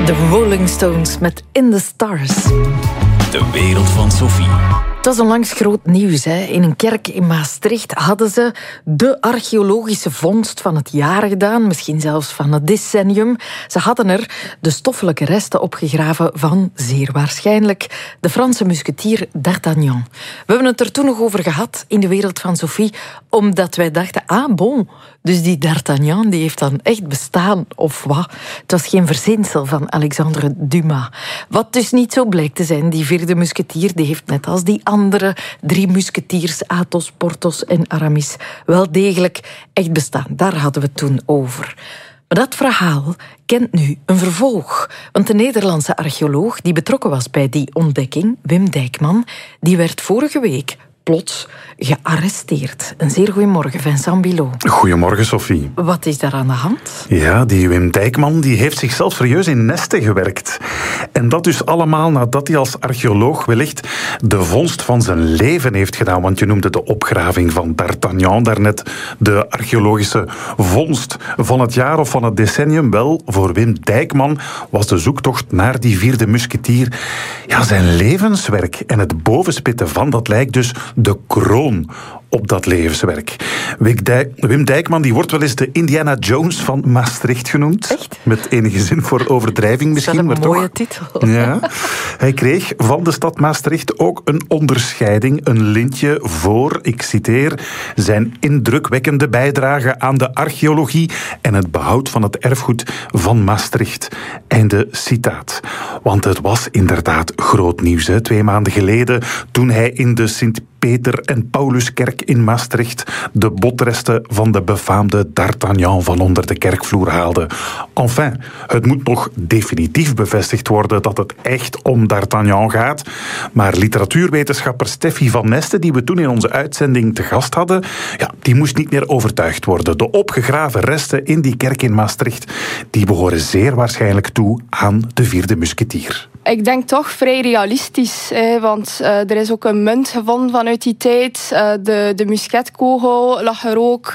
De Rolling Stones met In the Stars. De wereld van Sophie. Het was onlangs groot nieuws. In een kerk in Maastricht hadden ze de archeologische vondst van het jaar gedaan, misschien zelfs van het decennium. Ze hadden er de stoffelijke resten opgegraven van, zeer waarschijnlijk, de Franse musketier d'Artagnan. We hebben het er toen nog over gehad in de wereld van Sophie, omdat wij dachten, dus die d'Artagnan die heeft dan echt bestaan, of wat? Het was geen verzinsel van Alexandre Dumas. Wat dus niet zo blijkt te zijn, die vierde musketier, die heeft net als die andere 3 musketiers, Athos, Porthos en Aramis, wel degelijk echt bestaan. Daar hadden we het toen over. Maar dat verhaal kent nu een vervolg. Want de Nederlandse archeoloog die betrokken was bij die ontdekking, Wim Dijkman, die werd vorige week plots gearresteerd. Een zeer goeiemorgen, Vincent Bilot. Goedemorgen, Sophie. Wat is daar aan de hand? Ja, die Wim Dijkman die heeft zichzelf serieus in nesten gewerkt. En dat dus allemaal nadat hij als archeoloog wellicht de vondst van zijn leven heeft gedaan. Want je noemde de opgraving van d'Artagnan daarnet de archeologische vondst van het jaar of van het decennium. Wel, voor Wim Dijkman was de zoektocht naar die vierde musketier zijn levenswerk. En het bovenspitten van dat lijk dus de kroon op dat levenswerk. Wim Dijkman die wordt wel eens de Indiana Jones van Maastricht genoemd. Echt? Met enige zin voor overdrijving misschien. Dat is een mooie titel. Ja. Hij kreeg van de stad Maastricht ook een onderscheiding, een lintje voor, ik citeer, zijn indrukwekkende bijdrage aan de archeologie en het behoud van het erfgoed van Maastricht. Einde citaat. Want het was inderdaad groot nieuws, 2 maanden geleden, toen hij in de Sint-Peter en Pauluskerk in Maastricht de botresten van de befaamde d'Artagnan van onder de kerkvloer haalde. Enfin, het moet nog definitief bevestigd worden dat het echt om d'Artagnan gaat. Maar literatuurwetenschapper Steffi van Neste, die we toen in onze uitzending te gast hadden, die moest niet meer overtuigd worden. De opgegraven resten in die kerk in Maastricht, die behoren zeer waarschijnlijk toe aan de vierde musketier. Ik denk toch vrij realistisch, want er is ook een munt gevonden vanuit die tijd. De musketkogel lag er ook.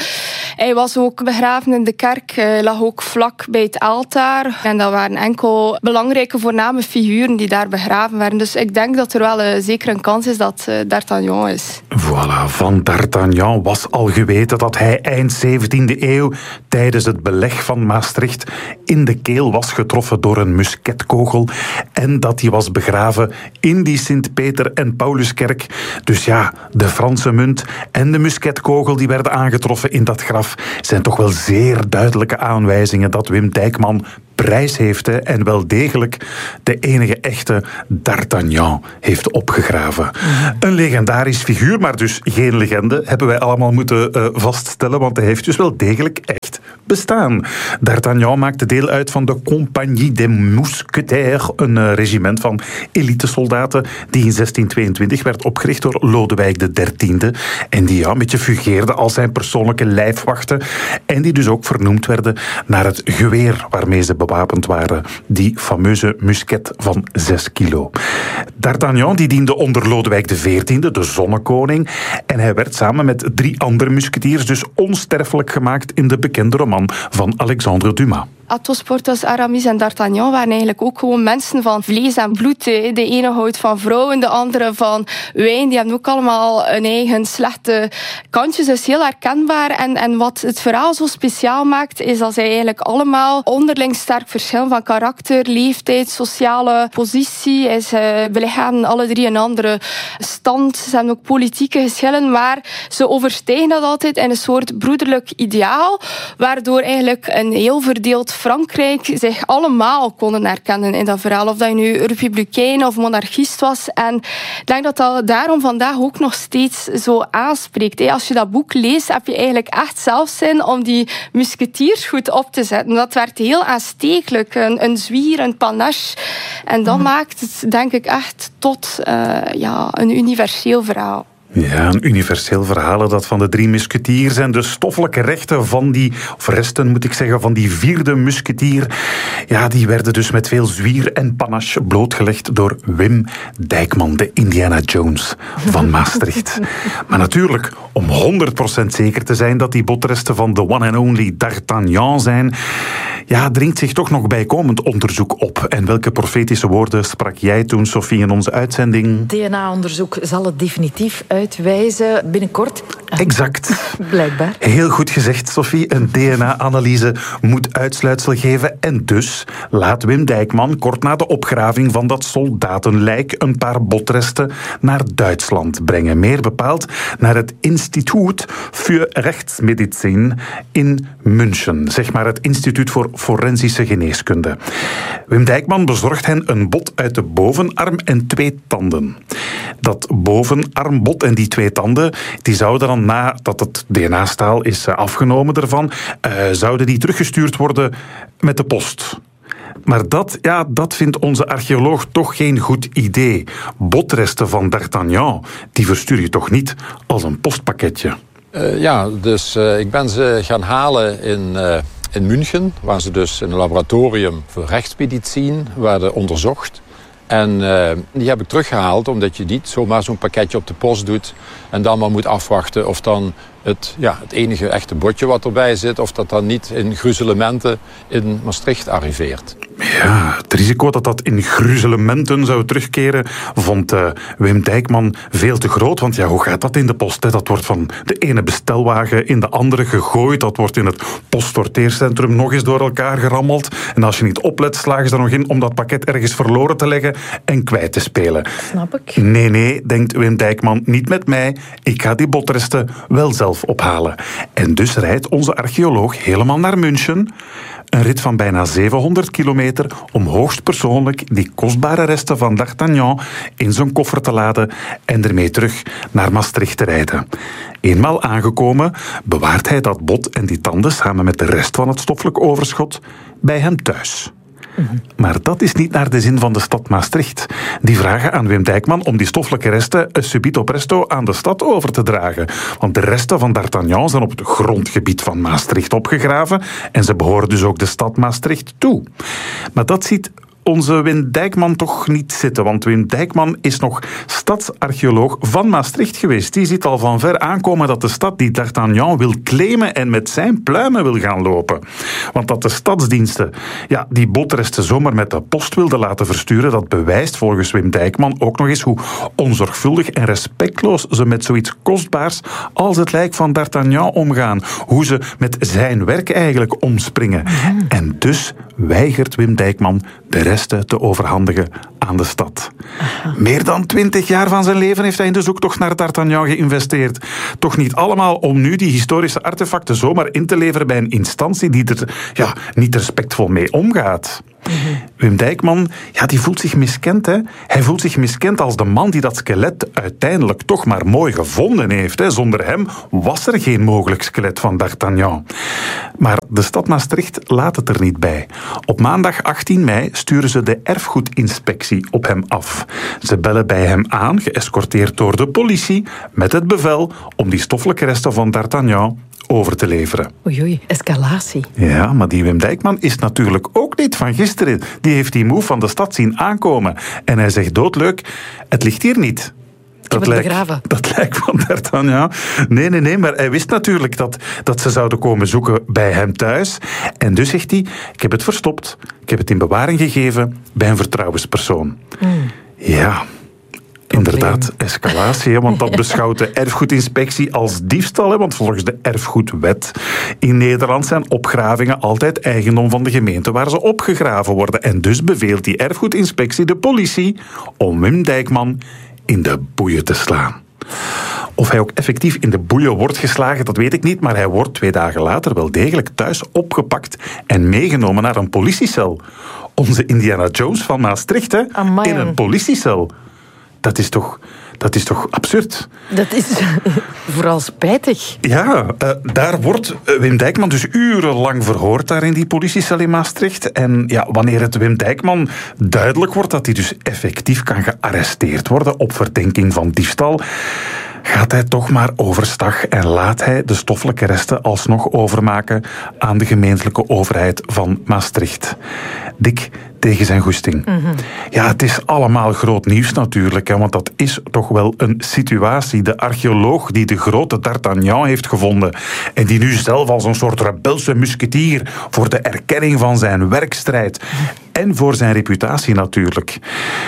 Hij was ook begraven in de kerk, lag ook vlak bij het altaar. En dat waren enkel belangrijke voorname figuren die daar begraven werden. Dus ik denk dat er wel zeker een kans is dat d'Artagnan is. Voilà, van d'Artagnan was al geweten dat hij eind 17e eeuw tijdens het beleg van Maastricht in de keel was getroffen door een musketkogel en dat hij was begraven in die Sint-Peter en Pauluskerk. Dus de Franse munt en de musketkogel die werden aangetroffen in dat graf zijn toch wel zeer duidelijke aanwijzingen dat Wim Dijkman prijs heeft en wel degelijk de enige echte d'Artagnan heeft opgegraven. Een legendarisch figuur, maar dus geen legende, hebben wij allemaal moeten vaststellen, want hij heeft dus wel degelijk echt bestaan. D'Artagnan maakte deel uit van de Compagnie des Mousquetaires, een regiment van elitesoldaten die in 1622 werd opgericht door Lodewijk XIII en die een beetje fungeerde als zijn persoonlijke lijfwachten en die dus ook vernoemd werden naar het geweer waarmee ze bewapend waren, die fameuze musket van 6 kilo. D'Artagnan die diende onder Lodewijk XIV, de zonnekoning, en hij werd samen met 3 andere musketiers dus onsterfelijk gemaakt in de bekende roman van Alexandre Dumas. Athos, Porthos, Aramis en d'Artagnan waren eigenlijk ook gewoon mensen van vlees en bloed. De ene houdt van vrouwen, de andere van wijn. Die hebben ook allemaal hun eigen slechte kantjes. Dus heel herkenbaar. En wat het verhaal zo speciaal maakt, is dat zij eigenlijk allemaal onderling sterk verschillen van karakter, leeftijd, sociale positie. Ze belichamen alle 3 een andere stand. Ze hebben ook politieke geschillen, maar ze overstijgen dat altijd in een soort broederlijk ideaal, waardoor eigenlijk een heel verdeeld Frankrijk zich allemaal konden herkennen in dat verhaal. Of dat je nu republikein of monarchist was. En ik denk dat dat daarom vandaag ook nog steeds zo aanspreekt. Als je dat boek leest, heb je eigenlijk echt zelf zin om die musketiers goed op te zetten. Dat werd heel aanstekelijk. Een zwier, een panache. En dat maakt het, denk ik, echt tot een universeel verhaal. Ja, een universeel verhaal dat van de 3 musketiers en de stoffelijke rechten van die, of resten moet ik zeggen, van die vierde musketier. Ja, die werden dus met veel zwier en panache blootgelegd door Wim Dijkman, de Indiana Jones van Maastricht. Maar natuurlijk, om 100% zeker te zijn dat die botresten van de one and only D'Artagnan zijn, ja, dringt zich toch nog bijkomend onderzoek op. En welke profetische woorden sprak jij toen, Sophie, in onze uitzending? DNA-onderzoek zal het definitief uitwijzen binnenkort. Exact. Blijkbaar. Heel goed gezegd, Sophie. Een DNA-analyse moet uitsluitsel geven. En dus laat Wim Dijkman kort na de opgraving van dat soldatenlijk een paar botresten naar Duitsland brengen. Meer bepaald naar het Instituut für Rechtsmedizin in München. Zeg maar het Instituut voor Forensische Geneeskunde. Wim Dijkman bezorgt hen een bot uit de bovenarm en 2 tanden. Dat bovenarmbot en die 2 tanden, die zouden dan nadat het DNA-staal is afgenomen ervan, zouden die teruggestuurd worden met de post. Maar dat vindt onze archeoloog toch geen goed idee. Botresten van D'Artagnan, die verstuur je toch niet als een postpakketje? Dus ik ben ze gaan halen in München, waar ze dus in een laboratorium voor rechtsmedicine werden onderzocht. En die heb ik teruggehaald, omdat je niet zomaar zo'n pakketje op de post doet en dan maar moet afwachten of dan het enige echte botje wat erbij zit, of dat dan niet in gruzelementen in Maastricht arriveert. Ja, het risico dat dat in gruzelementen zou terugkeren vond Wim Dijkman veel te groot. Want ja, hoe gaat dat in de post? Hè? Dat wordt van de ene bestelwagen in de andere gegooid. Dat wordt in het postsorteercentrum nog eens door elkaar gerammeld. En als je niet oplet, slagen ze er nog in om dat pakket ergens verloren te leggen en kwijt te spelen. Snap ik. Nee, denkt Wim Dijkman, niet met mij. Ik ga die botresten wel zelf ophalen. En dus rijdt onze archeoloog helemaal naar München. Een rit van bijna 700 kilometer om hoogstpersoonlijk die kostbare resten van D'Artagnan in zijn koffer te laden en ermee terug naar Maastricht te rijden. Eenmaal aangekomen bewaart hij dat bot en die tanden samen met de rest van het stoffelijk overschot bij hem thuis. Maar dat is niet naar de zin van de stad Maastricht. Die vragen aan Wim Dijkman om die stoffelijke resten subito presto aan de stad over te dragen. Want de resten van D'Artagnan zijn op het grondgebied van Maastricht opgegraven en ze behoren dus ook de stad Maastricht toe. Maar dat ziet onze Wim Dijkman toch niet zitten, want Wim Dijkman is nog stadsarcheoloog van Maastricht geweest. Die ziet al van ver aankomen dat de stad die D'Artagnan wil claimen en met zijn pluimen wil gaan lopen. Want dat de stadsdiensten die botresten zomaar met de post wilden laten versturen, dat bewijst volgens Wim Dijkman ook nog eens hoe onzorgvuldig en respectloos ze met zoiets kostbaars als het lijk van D'Artagnan omgaan. Hoe ze met zijn werk eigenlijk omspringen. En dus weigert Wim Dijkman de resten te overhandigen aan de stad. Meer dan 20 jaar van zijn leven heeft hij in de zoektocht naar D'Artagnan geïnvesteerd. Toch niet allemaal om nu die historische artefacten zomaar in te leveren bij een instantie die er niet respectvol mee omgaat. Wim Dijkman, die voelt zich miskend. Hè? Hij voelt zich miskend als de man die dat skelet uiteindelijk toch maar mooi gevonden heeft. Hè? Zonder hem was er geen mogelijk skelet van D'Artagnan. Maar de stad Maastricht laat het er niet bij. Op maandag 18 mei sturen ze de erfgoedinspectie op hem af. Ze bellen bij hem aan, geëscorteerd door de politie, met het bevel om die stoffelijke resten van D'Artagnan over te leveren. Oei, escalatie. Ja, maar die Wim Dijkman is natuurlijk ook niet van gisteren. Die heeft die move van de stad zien aankomen. En hij zegt doodleuk, het ligt hier niet. Dat lijkt van D'Artagnan. Nee, maar hij wist natuurlijk dat ze zouden komen zoeken bij hem thuis. En dus zegt hij, ik heb het verstopt. Ik heb het in bewaring gegeven bij een vertrouwenspersoon. Ja, inderdaad, escalatie. Want dat beschouwt de erfgoedinspectie als diefstal. Hè, want volgens de erfgoedwet in Nederland zijn opgravingen altijd eigendom van de gemeente waar ze opgegraven worden. En dus beveelt die erfgoedinspectie de politie om Wim Dijkman in de boeien te slaan. Of hij ook effectief in de boeien wordt geslagen, dat weet ik niet, maar hij wordt 2 dagen later wel degelijk thuis opgepakt en meegenomen naar een politiecel. Onze Indiana Jones van Maastricht, hè? Amai. In een politiecel. Dat is toch Dat is toch absurd? Dat is vooral spijtig. Ja, daar wordt Wim Dijkman dus urenlang verhoord daar in die politiecel in Maastricht. En ja, wanneer het Wim Dijkman duidelijk wordt dat hij dus effectief kan gearresteerd worden op verdenking van diefstal, gaat hij toch maar overstag en laat hij de stoffelijke resten alsnog overmaken aan de gemeentelijke overheid van Maastricht. Dik tegen zijn goesting. Ja, het is allemaal groot nieuws natuurlijk, want dat is toch wel een situatie. De archeoloog die de grote D'Artagnan heeft gevonden en die nu zelf als een soort rebelse musketier voor de erkenning van zijn werk strijdt en voor zijn reputatie natuurlijk.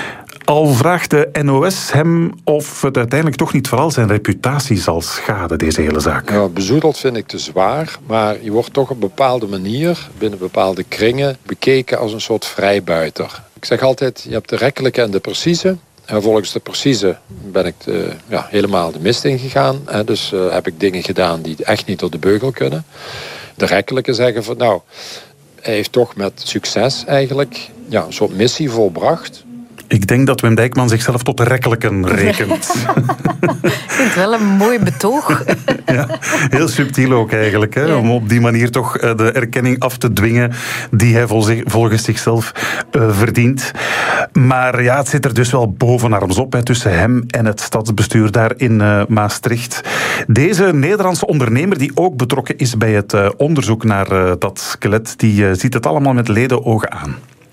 Al vraagt de NOS hem of het uiteindelijk toch niet vooral zijn reputatie zal schaden, deze hele zaak. Ja, bezoedeld vind ik te zwaar, maar je wordt toch op een bepaalde manier, binnen bepaalde kringen, bekeken als een soort vrijbuiter. Ik zeg altijd, je hebt de rekkelijke en de precieze. En volgens de precieze ben ik helemaal de mist ingegaan. Dus heb ik dingen gedaan die echt niet door de beugel kunnen. De rekkelijke zeggen van, nou, hij heeft toch met succes eigenlijk een soort missie volbracht. Ik denk dat Wim Dijkman zichzelf tot de rekkelijken rekent. Ik vind het wel een mooi betoog. Ja, heel subtiel ook eigenlijk. Hè, om op die manier toch de erkenning af te dwingen die hij volgens zichzelf verdient. Maar ja, het zit er dus wel bovenarms op tussen hem en het stadsbestuur daar in Maastricht. Deze Nederlandse ondernemer die ook betrokken is bij het onderzoek naar dat skelet, die ziet het allemaal met ledenogen aan.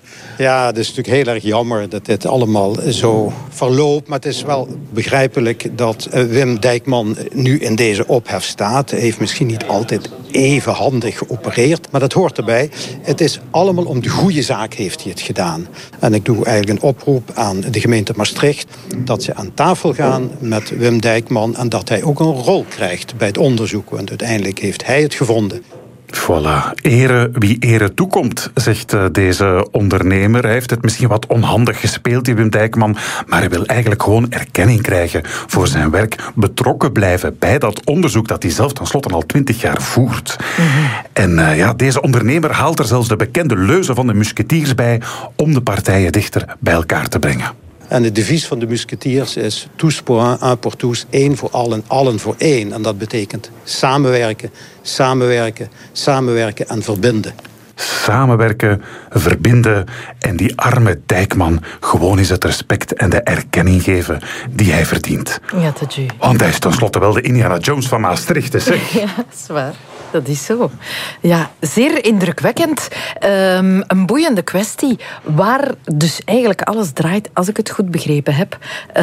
Ja, het is natuurlijk heel erg jammer dat dit allemaal zo verloopt. Maar het is wel begrijpelijk dat Wim Dijkman nu in deze ophef staat. Hij heeft misschien niet altijd even handig geopereerd, maar dat hoort erbij. Het is allemaal om de goede zaak heeft hij het gedaan. En ik doe eigenlijk een oproep aan de gemeente Maastricht dat ze aan tafel gaan met Wim Dijkman en dat hij ook een rol krijgt bij het onderzoek. Want uiteindelijk heeft hij het gevonden. Voilà, ere wie ere toekomt, zegt deze ondernemer. Hij heeft het misschien wat onhandig gespeeld, die Wim Dijkman, maar hij wil eigenlijk gewoon erkenning krijgen voor zijn werk, betrokken blijven bij dat onderzoek dat hij zelf tenslotte al 20 jaar voert. En deze ondernemer haalt er zelfs de bekende leuze van de musketiers bij om de partijen dichter bij elkaar te brengen. En het devies van de musketiers is tous pour un, un pour tous, één voor allen, allen voor één. En dat betekent samenwerken, samenwerken, samenwerken en verbinden. Samenwerken, verbinden en die arme Dijkman gewoon eens het respect en de erkenning geven die hij verdient. Ja, dat is. Want hij is tenslotte wel de Indiana Jones van Maastricht, zeg. Ja, dat is waar. Dat is zo. Ja, zeer indrukwekkend. Een boeiende kwestie waar dus eigenlijk alles draait, als ik het goed begrepen heb,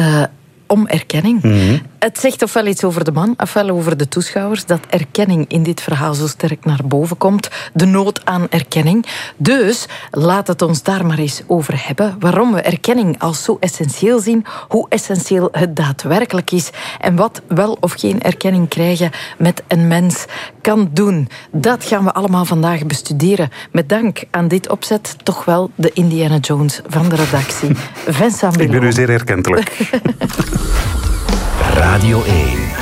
om erkenning. Het zegt ofwel iets over de man, ofwel over de toeschouwers, dat erkenning in dit verhaal zo sterk naar boven komt. De nood aan erkenning. Dus laat het ons daar maar eens over hebben. Waarom we erkenning als zo essentieel zien, hoe essentieel het daadwerkelijk is en wat wel of geen erkenning krijgen met een mens kan doen. Dat gaan we allemaal vandaag bestuderen. Met dank aan dit opzet toch wel de Indiana Jones van de redactie. Vincent Bilot. Ik ben u zeer erkentelijk. Radio 1.